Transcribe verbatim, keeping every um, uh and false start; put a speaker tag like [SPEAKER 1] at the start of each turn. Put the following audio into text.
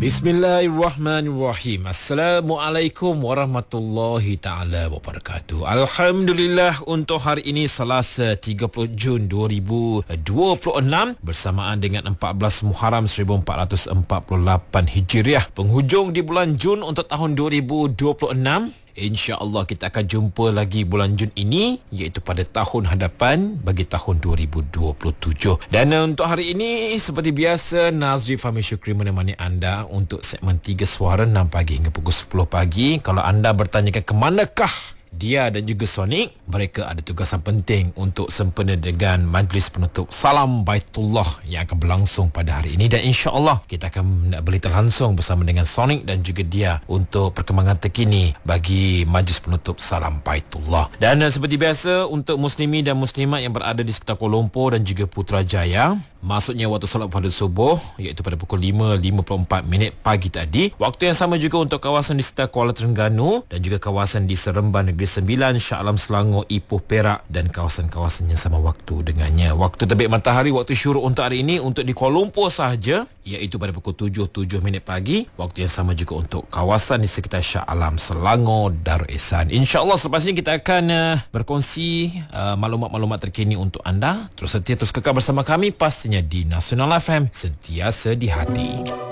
[SPEAKER 1] Bismillahirrahmanirrahim. Assalamualaikum warahmatullahi taala wabarakatuh. Alhamdulillah, untuk hari ini Selasa tiga puluh Jun dua ribu dua puluh enam bersamaan dengan empat belas Muharram seribu empat ratus empat puluh lapan Hijriah. Penghujung di bulan Jun untuk tahun dua ribu dua puluh enam. InsyaAllah kita akan jumpa lagi bulan Jun ini, iaitu pada tahun hadapan bagi tahun dua ribu dua puluh tujuh. Dan uh, untuk hari ini seperti biasa, Nazri Fahmi Syukri menemani anda untuk segmen tiga Suara enam pagi hingga pukul sepuluh pagi. Kalau anda bertanyakan ke manakah dia dan juga Sonic, mereka ada tugasan penting untuk sempena dengan majlis penutup Salam Baitullah yang akan berlangsung pada hari ini. Dan insya-Allah kita akan berita langsung bersama dengan Sonic dan juga dia untuk perkembangan terkini bagi majlis penutup Salam Baitullah. Dan uh, seperti biasa, untuk muslimi dan muslimat yang berada di sekitar Kuala Lumpur dan juga Putrajaya, maksudnya waktu solat pada subuh, iaitu pada pukul lima lima puluh empat minit pagi tadi. Waktu yang sama juga untuk kawasan di sekitar Kuala Terengganu dan juga kawasan di Seremban Negeri Sembilan, Shah Alam Selangor, Ipoh, Perak dan kawasan-kawasan yang sama waktu dengannya. Waktu terbit matahari, waktu syuruk untuk hari ini untuk di Kuala Lumpur sahaja, iaitu pada pukul tujuh tujuh minit pagi. Waktu yang sama juga untuk kawasan di sekitar Shah Alam Selangor, Darul Ihsan. InsyaAllah selepas ini kita akan uh, berkongsi uh, maklumat-maklumat terkini untuk anda. Terus setia, terus kekal bersama kami pastinya di Nasional F M, sentiasa di hati.